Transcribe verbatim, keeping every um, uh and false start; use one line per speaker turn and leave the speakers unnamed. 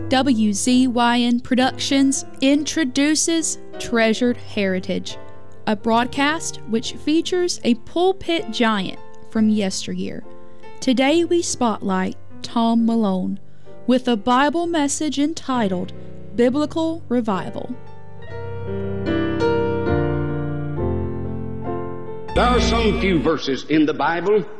W Z Y N Productions introduces Treasured Heritage, a broadcast which features a pulpit giant from yesteryear. Today we spotlight Tom Malone with a Bible message entitled Biblical Revival.
There are some few verses in the Bible